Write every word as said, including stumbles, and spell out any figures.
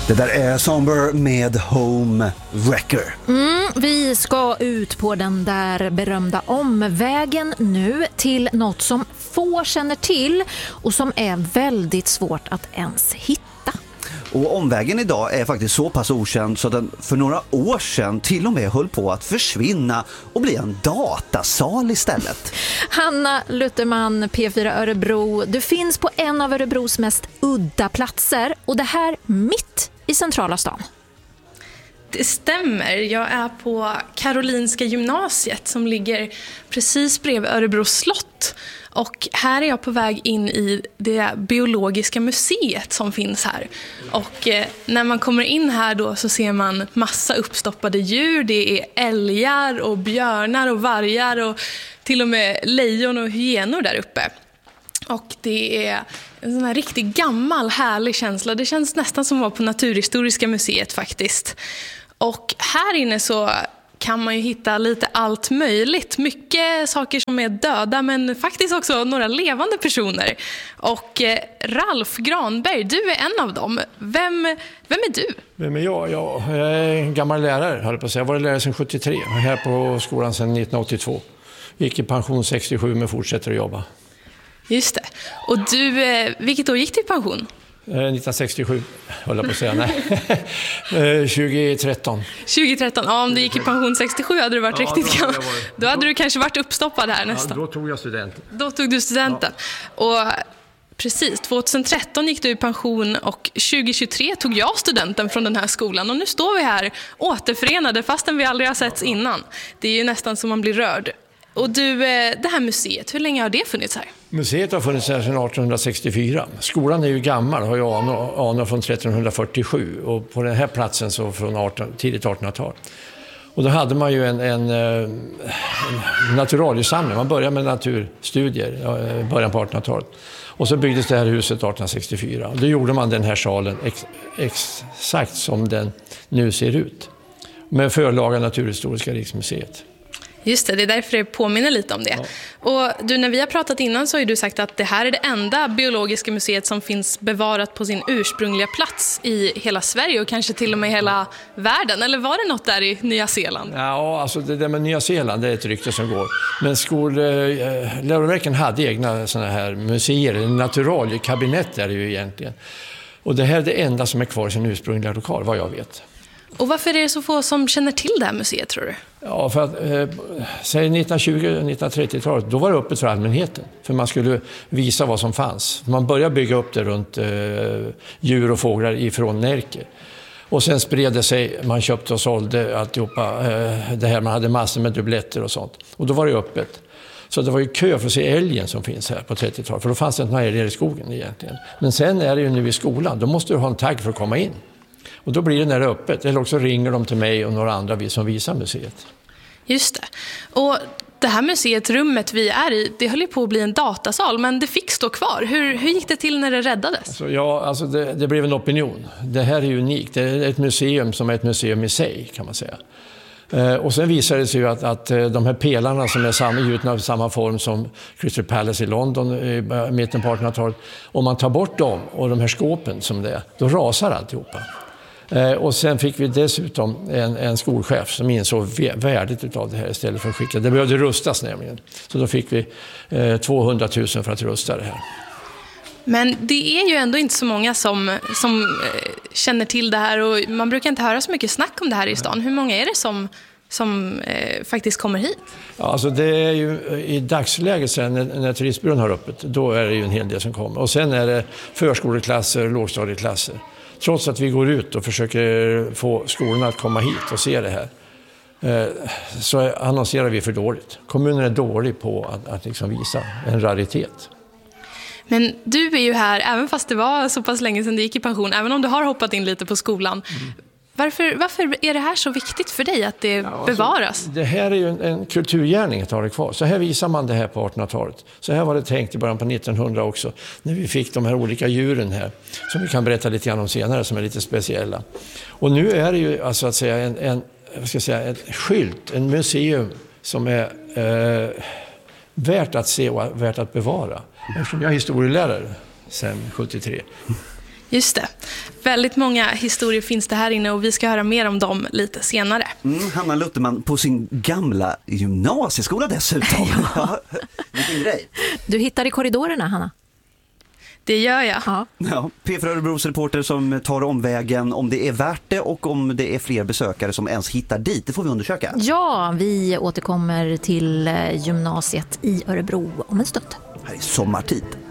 Det där är Somber med Home Wrecker. Mm, vi ska ut på den där berömda omvägen nu till något som få känner till och som är väldigt svårt att ens hitta. Och omvägen idag är faktiskt så pass okänd så att den för några år sedan till och med höll på att försvinna och bli en datasal istället. Hanna Lutterman, P fyra Örebro. Du finns på en av Örebros mest udda platser och det här mitt i centrala stan. Det stämmer. Jag är på Karolinska gymnasiet som ligger precis bredvid Örebro slott. Och här är jag på väg in i det biologiska museet som finns här. Och eh, när man kommer in här då så ser man massa uppstoppade djur. Det är älgar och björnar och vargar och till och med lejon och hyenor där uppe. Och det är en sån här riktigt gammal härlig känsla. Det känns nästan som att vara på Naturhistoriska museet faktiskt. Och här inne så kan man ju hitta lite allt möjligt. Mycket saker som är döda men faktiskt också några levande personer. Och eh, Ralf Granberg, du är en av dem. Vem, vem är du? Vem är jag? jag? Jag är en gammal lärare, höll på att säga. Jag var lärare sedan sjuttiotre. Jag är här på skolan sedan nittonhundraåttiotvå. Gick i pension sextiosju men fortsätter att jobba. Just det. Och du, eh, vilket år gick du i pension? nittonhundrasextiosju, håller på att säga, nej. tjugohundratretton. tjugohundratretton, ja om du gick i pension sextiosju hade du varit ja, riktigt gammal. Då hade du kanske varit uppstoppad här nästan. Ja, då tog jag studenten. Då tog du studenten. Ja. Och precis, tjugohundratretton gick du i pension och tjugohundratjugotre tog jag studenten från den här skolan. Och nu står vi här återförenade fastän vi aldrig har setts innan. Det är ju nästan som man blir rörd. Och du, det här museet, hur länge har det funnits här? Museet har funnits här sedan arton sextiofyra. Skolan är ju gammal, har ju anor, anor från tretton fyrtiosju och på den här platsen så från arton, tidigt artonhundratal. Och då hade man ju en, en, en naturaliesamling. Man började med naturstudier i början på artonhundratalet. Och så byggdes det här huset arton sextiofyra. Och då gjorde man den här salen ex, exakt som den nu ser ut. Med förlaga Naturhistoriska riksmuseet. Just det, det är därför det påminner lite om det. Ja. Och du, när vi har pratat innan så har ju du sagt att det här är det enda biologiska museet som finns bevarat på sin ursprungliga plats i hela Sverige och kanske till och med hela världen. Eller var det något där i Nya Zeeland? Ja, alltså det där med Nya Zeeland det är ett rykte som går. Men skol, eh, läroverken hade egna såna här museer, naturaliekabinett är det ju egentligen. Och det här är det enda som är kvar i sin ursprungliga lokal, vad jag vet. Och varför är det så få som känner till det här museet, tror du? Ja, för att eh, säg nittonhundratjugo nittonhundratrettiotalet, då var det öppet för allmänheten. För man skulle visa vad som fanns. Man började bygga upp det runt eh, djur och fåglar ifrån Närke. Och sen spred det sig, man köpte och sålde alltihopa. Eh, det här, man hade massor med dubbletter och sånt. Och då var det öppet. Så det var ju kö för att se älgen som finns här på trettiotalet. För då fanns det inte några älgar i skogen egentligen. Men sen är det ju nu i skolan, då måste du ha en tagg för att komma in. Och då blir det när det är öppet. Eller också ringer de till mig och några andra som visar museet. Just det. Och det här museet, rummet vi är i, det höll ju på att bli en datasal. Men det fick stå kvar. Hur, hur gick det till när det räddades? Alltså, ja, alltså det, det blev en opinion. Det här är unikt. Det är ett museum som är ett museum i sig, kan man säga. Eh, och sen visade det sig ju att, att de här pelarna som är samma, gjutna av samma form som Crystal Palace i London i mitten på artonhundratalet. Om man tar bort dem och de här skåpen som det är, då rasar alltihopa. Eh, och sen fick vi dessutom en, en skolchef som insåg värdet av det här istället för att skicka. Det behövde rustas nämligen. Så då fick vi eh, tvåhundratusen för att rusta det här. Men det är ju ändå inte så många som, som eh, känner till det här och man brukar inte höra så mycket snack om det här i stan. Hur många är det som, som eh, faktiskt kommer hit? Ja, alltså det är ju i dagsläget sen när, när turistbyrån har öppet, då är det ju en hel del som kommer. Och sen är det förskoleklasser och lågstadieklasser. Trots att vi går ut och försöker få skolorna att komma hit och se det här så annonserar vi för dåligt. Kommunen är dålig på att, att liksom visa en raritet. Men du är ju här, även fast det var så pass länge sedan du gick i pension, även om du har hoppat in lite på skolan. Mm. Varför, varför är det här så viktigt för dig att det ja, bevaras? Alltså, det här är ju en, en kulturgärning att ha det kvar. Så här visar man det här på artonhundratalet. Så här var det tänkt i början på nittonhundra också. När vi fick de här olika djuren här. Som vi kan berätta lite grann om senare som är lite speciella. Och nu är det ju alltså att säga en, en, vad ska jag säga, en skylt, en museum som är eh, värt att se och värt att bevara. Eftersom jag är historielärare sedan sjuttiotre. Just det. väldigt många historier finns det här inne och vi ska höra mer om dem lite senare. Mm, Hanna Lutterman på sin gamla gymnasieskola dessutom. Ja. Vilken grej. Du hittar i korridorerna, Hanna. Det gör jag. Ja. Ja, P fyra Örebros reporter som tar omvägen om det är värt det och om det är fler besökare som ens hittar dit. Det får vi undersöka. Ja, vi återkommer till gymnasiet i Örebro om en stund. Här är sommartid.